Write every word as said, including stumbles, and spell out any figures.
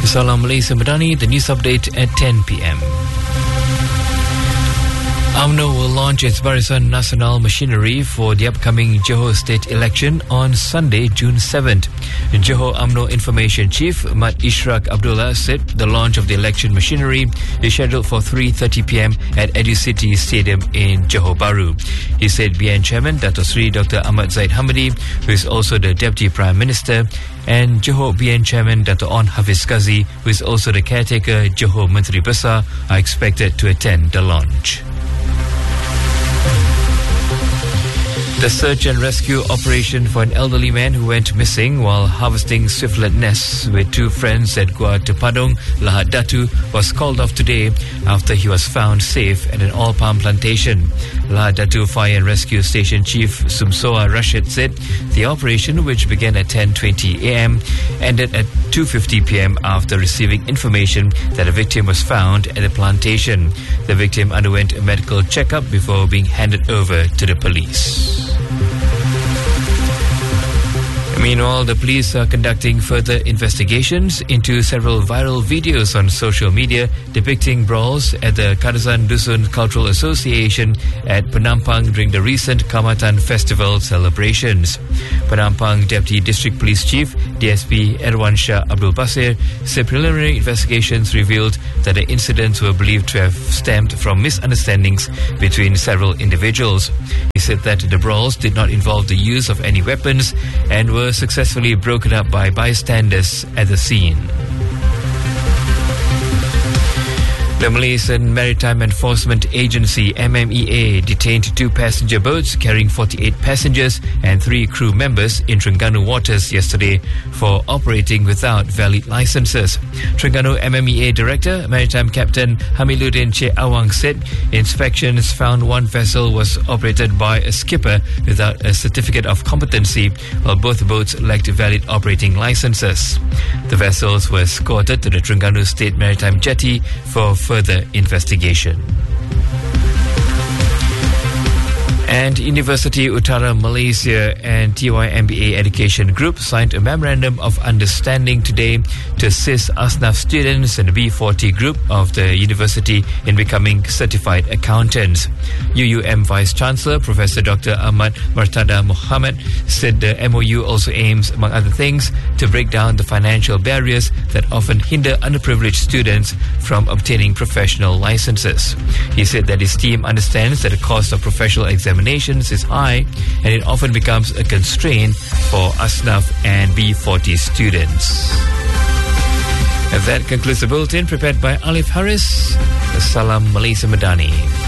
Salam Malaysia Madani, the news update at ten p.m. U M N O will launch its Barisan Nasional machinery for the upcoming Johor State election on Sunday, June seventh. Johor U M N O Information Chief Mat Ishraq Abdullah said the launch of the election machinery is scheduled for three thirty p.m. at EduCity Stadium in Johor Bahru. He said B N Chairman Dato Sri Doctor Ahmad Zaid Hamidi, who is also the Deputy Prime Minister, and Johor B N Chairman Dato On Hafiz Ghazi, who is also the caretaker Johor Menteri Besar, are expected to attend the launch. The search and rescue operation for an elderly man who went missing while harvesting swiftlet nests with two friends at Gua Tepadong, Lahad Datu, was called off today after he was found safe at an oil palm plantation. Lahad Datu Fire and Rescue Station Chief Sumsoa Rashid said the operation, which began at ten twenty a.m., ended at two fifty p.m. after receiving information that a victim was found at the plantation. The victim underwent a medical checkup before being handed over to the police. Meanwhile, the police are conducting further investigations into several viral videos on social media depicting brawls at the Kadazan Dusun Cultural Association at Penampang during the recent Kamatan Festival celebrations. Penampang Deputy District Police Chief D S P Erwan Shah Abdul Basir said preliminary investigations revealed that the incidents were believed to have stemmed from misunderstandings between several individuals. He said that the brawls did not involve the use of any weapons and were successfully broken up by bystanders at the scene. The Malaysian Maritime Enforcement Agency M M E A detained two passenger boats carrying forty-eight passengers and three crew members in Terengganu waters yesterday for operating without valid licenses. Terengganu M M E A Director, Maritime Captain Hamiluddin Che Awang said inspections found one vessel was operated by a skipper without a certificate of competency, while both boats lacked valid operating licenses. The vessels were escorted to the Terengganu State Maritime Jetty for further investigation. And University Utara Malaysia and T Y M B A Education Group signed a memorandum of understanding today to assist Asnaf students in the B forty group of the university in becoming certified accountants. U U M Vice Chancellor Professor Doctor Ahmad Martada Muhammad said the M O U also aims, among other things, to break down the financial barriers that often hinder underprivileged students from obtaining professional licenses. He said that his team understands that the cost of professional examinations is high and it often becomes a constraint for Asnaf and B forty students. And that concludes the bulletin prepared by Alif Harris. Salam Malaysia Madani.